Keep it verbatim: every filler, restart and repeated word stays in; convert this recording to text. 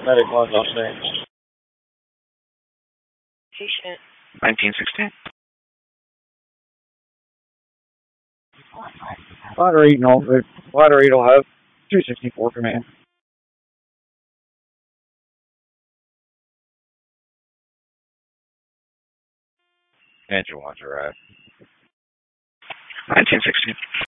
Medic one's on scene. Patient. nineteen sixteen. Ladder eight, no. Ladder eight will have two sixty-four command. Engine one's arrived. nineteen sixteen.